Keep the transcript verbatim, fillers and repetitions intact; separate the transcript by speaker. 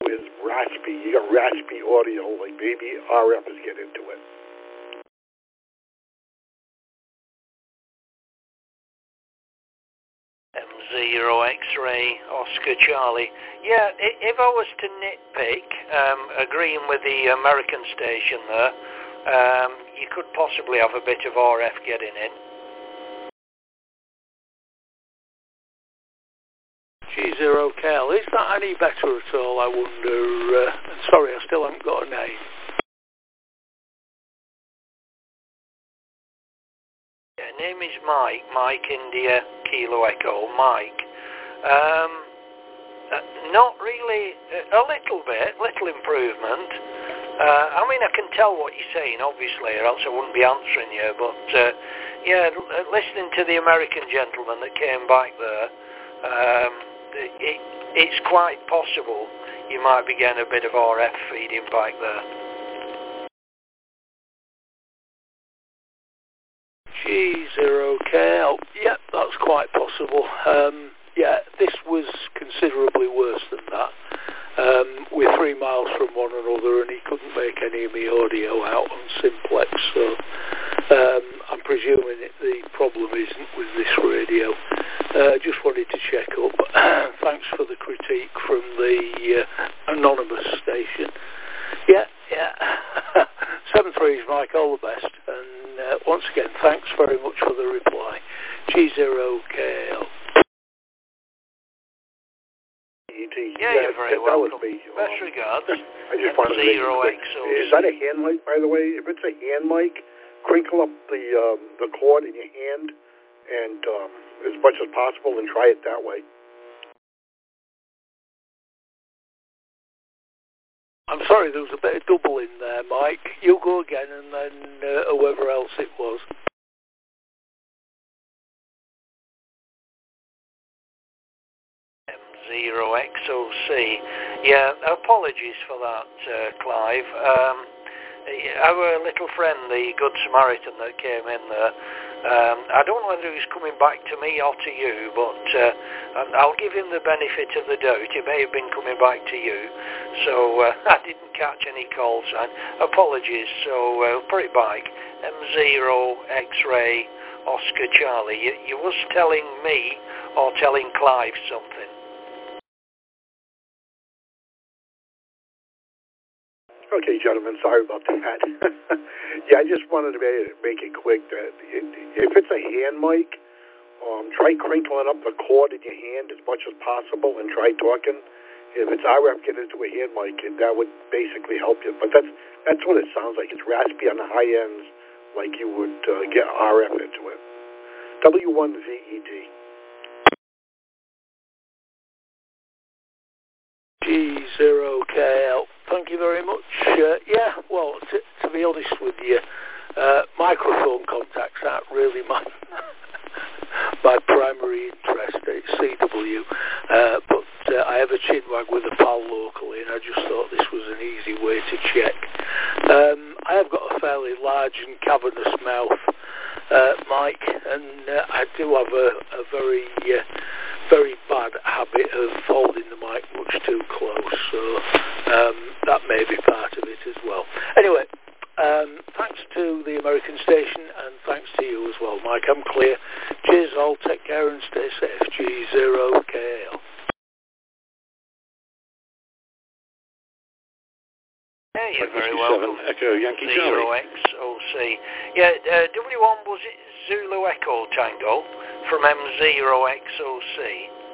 Speaker 1: is raspy. You got raspy audio, like maybe R F is getting into it.
Speaker 2: M zero X-ray Oscar Charlie. Yeah, if I was to nitpick, um, agreeing with the American station there, um, you could possibly have a bit of R F getting in.
Speaker 3: G zero K L, is that any better at all, I wonder? Uh, sorry, I still haven't got a name.
Speaker 2: Yeah, name is Mike, Mike India Kilo Echo, Mike. Um, uh, not really, uh, a little bit, little improvement. Uh, I mean, I can tell what you're saying, obviously, or else I wouldn't be answering you, but uh, yeah, l- listening to the American gentleman that came back there, um, it, it's quite possible you might be getting a bit of R F feeding back there.
Speaker 3: G zero K L, yep, that's quite possible. Um, yeah, this was considerably worse than that. Um, we're three miles from one another and he couldn't make any of my audio out on Simplex, so um, I'm presuming it, the problem isn't with this radio. I uh, just wanted to check up. Thanks for the critique from the uh, anonymous station. Yeah, yeah. seven threes, Mike, all the best. And uh, once again, thanks very much for the reply. G zero K L.
Speaker 2: Yeah,
Speaker 1: yeah,
Speaker 2: you're very
Speaker 1: that, that
Speaker 2: welcome.
Speaker 1: Was me.
Speaker 2: Best regards.
Speaker 1: I just wanted to make
Speaker 2: Zero
Speaker 1: it
Speaker 2: X
Speaker 1: quick.
Speaker 2: O C.
Speaker 1: Is that a hand mic, by the way? If it's a hand mic, crinkle up the um, the cord in your hand and um, as much as possible and try it that way.
Speaker 3: I'm sorry, there was a bit of double in there, Mike. You go again and then uh, whoever else it was.
Speaker 2: M zero X O C. Yeah, apologies for that, uh, Clive. Um, our little friend, the Good Samaritan that came in there, um, I don't know whether he's coming back to me or to you, but uh, I'll give him the benefit of the doubt. He may have been coming back to you, so uh, I didn't catch any call sign. Apologies, so uh, put it back. M zero X-ray Oscar Charlie. You, you was telling me or telling Clive something?
Speaker 1: Okay, gentlemen, sorry about that. Yeah, I just wanted to make it quick that if it's a hand mic, um, try crinkling up the cord in your hand as much as possible and try talking. If it's R F, get into a hand mic, and that would basically help you. But that's that's what it sounds like. It's raspy on the high ends, like you would uh, get R F into it. W one Z E D.
Speaker 3: G zero K L. Thank you very much. Uh, yeah, well, t- to be honest with you, uh, microphone contacts aren't really my my primary interest. It's C W, uh, but uh, I have a chinwag with a pal locally, and I just thought this was an easy way to check. Um, I have got a fairly large and cavernous mouth, uh, Mike, and uh, I do have a, a very uh, very bad habit of holding the mic much too close, so um, that may be part of it as well. Anyway, um, thanks to the American station, and thanks to you as well, Mike. I'm clear. Cheers all, take care and stay safe. G zero K L.
Speaker 2: Yeah, you're very welcome.
Speaker 4: Echo Yankee
Speaker 2: Zero X O C. Yeah, uh, W one was it Zulu Echo Tango from M zero X O C.